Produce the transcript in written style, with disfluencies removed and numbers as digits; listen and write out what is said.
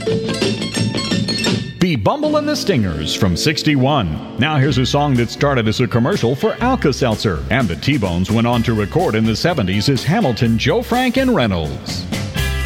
Be Bumble and the Stingers from 61. Now here's a song that started as a commercial for Alka-Seltzer, and the T-Bones went on to record in the 70s as Hamilton, Joe Frank, and Reynolds.